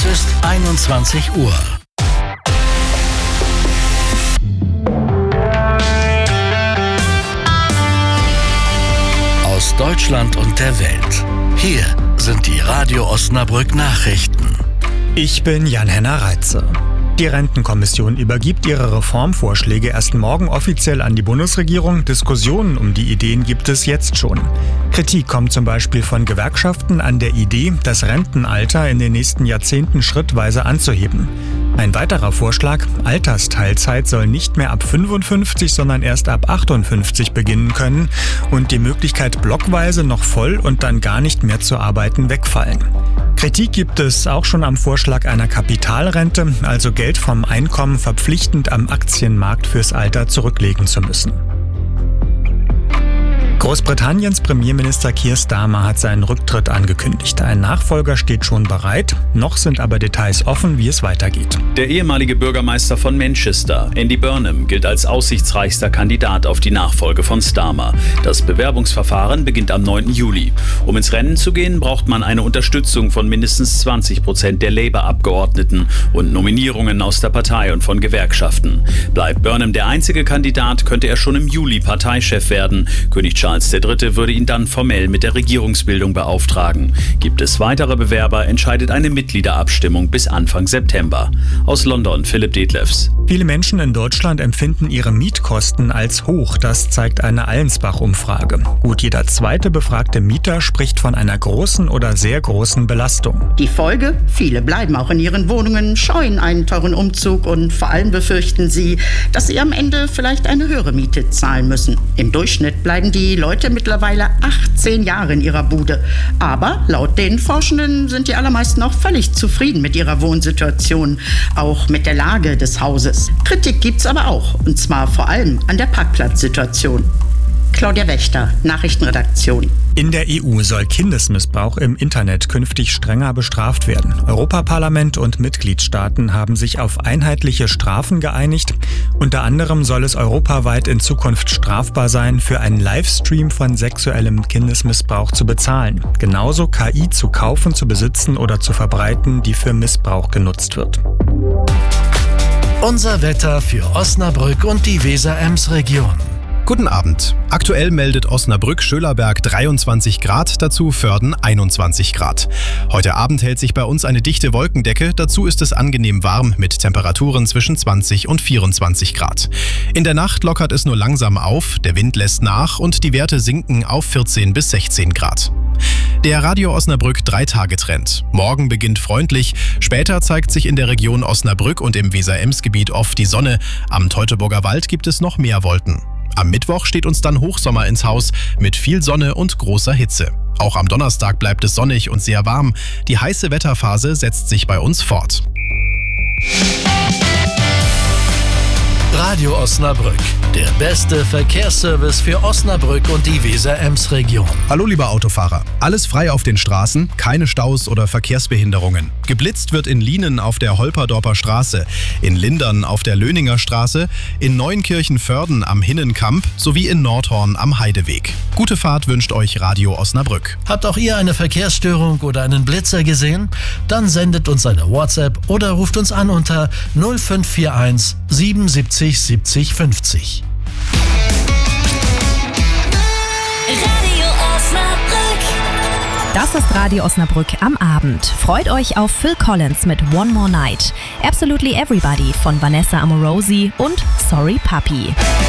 Es ist 21 Uhr. Aus Deutschland und der Welt. Hier sind die Radio Osnabrück Nachrichten. Ich bin Jan-Henner Reitze. Die Rentenkommission übergibt ihre Reformvorschläge erst morgen offiziell an die Bundesregierung. Diskussionen um die Ideen gibt es jetzt schon. Kritik kommt zum Beispiel von Gewerkschaften an der Idee, das Rentenalter in den nächsten Jahrzehnten schrittweise anzuheben. Ein weiterer Vorschlag: Altersteilzeit soll nicht mehr ab 55, sondern erst ab 58 beginnen können und die Möglichkeit, blockweise noch voll und dann gar nicht mehr zu arbeiten, wegfallen. Kritik gibt es auch schon am Vorschlag einer Kapitalrente, also Geld vom Einkommen verpflichtend am Aktienmarkt fürs Alter zurücklegen zu müssen. Großbritanniens Premierminister Keir Starmer hat seinen Rücktritt angekündigt. Ein Nachfolger steht schon bereit. Noch sind aber Details offen, wie es weitergeht. Der ehemalige Bürgermeister von Manchester, Andy Burnham, gilt als aussichtsreichster Kandidat auf die Nachfolge von Starmer. Das Bewerbungsverfahren beginnt am 9. Juli. Um ins Rennen zu gehen, braucht man eine Unterstützung von mindestens 20% der Labour-Abgeordneten und Nominierungen aus der Partei und von Gewerkschaften. Bleibt Burnham der einzige Kandidat, könnte er schon im Juli Parteichef werden. König Charles III. Würde ihn dann formell mit der Regierungsbildung beauftragen. Gibt es weitere Bewerber, entscheidet eine Mitgliederabstimmung bis Anfang September. Aus London, Philipp Detlefs. Viele Menschen in Deutschland empfinden ihre Mietkosten als hoch. Das zeigt eine Allensbach-Umfrage. Gut jeder zweite befragte Mieter spricht von einer großen oder sehr großen Belastung. Die Folge? Viele bleiben auch in ihren Wohnungen, scheuen einen teuren Umzug und vor allem befürchten sie, dass sie am Ende vielleicht eine höhere Miete zahlen müssen. Im Durchschnitt bleiben die Leute mittlerweile 18 Jahre in ihrer Bude. Aber laut den Forschenden sind die allermeisten auch völlig zufrieden mit ihrer Wohnsituation, auch mit der Lage des Hauses. Kritik gibt's aber auch, und zwar vor allem an der Parkplatzsituation. Claudia Wächter, Nachrichtenredaktion. In der EU soll Kindesmissbrauch im Internet künftig strenger bestraft werden. Europaparlament und Mitgliedstaaten haben sich auf einheitliche Strafen geeinigt. Unter anderem soll es europaweit in Zukunft strafbar sein, für einen Livestream von sexuellem Kindesmissbrauch zu bezahlen. Genauso KI zu kaufen, zu besitzen oder zu verbreiten, die für Missbrauch genutzt wird. Unser Wetter für Osnabrück und die Weser-Ems-Region. Guten Abend. Aktuell meldet Osnabrück-Schölerberg 23 Grad, dazu Vörden 21 Grad. Heute Abend hält sich bei uns eine dichte Wolkendecke, dazu ist es angenehm warm mit Temperaturen zwischen 20 und 24 Grad. In der Nacht lockert es nur langsam auf, der Wind lässt nach und die Werte sinken auf 14 bis 16 Grad. Der Radio Osnabrück 3-Tage-Trend. Morgen beginnt freundlich, später zeigt sich in der Region Osnabrück und im Weser-Ems-Gebiet oft die Sonne. Am Teutoburger Wald gibt es noch mehr Wolken. Am Mittwoch steht uns dann Hochsommer ins Haus mit viel Sonne und großer Hitze. Auch am Donnerstag bleibt es sonnig und sehr warm. Die heiße Wetterphase setzt sich bei uns fort. Radio Osnabrück, der beste Verkehrsservice für Osnabrück und die Weser-Ems-Region. Hallo lieber Autofahrer, alles frei auf den Straßen, keine Staus oder Verkehrsbehinderungen. Geblitzt wird in Lienen auf der Holperdorper Straße, in Lindern auf der Löninger Straße, in Neunkirchen-Vörden am Hinnenkamp sowie in Nordhorn am Heideweg. Gute Fahrt wünscht euch Radio Osnabrück. Habt auch ihr eine Verkehrsstörung oder einen Blitzer gesehen? Dann sendet uns eine WhatsApp oder ruft uns an unter 0541 77 70 50. Radio Osnabrück. Das ist Radio Osnabrück am Abend. Freut euch auf Phil Collins mit One More Night, Absolutely Everybody von Vanessa Amorosi und Sorry Puppy.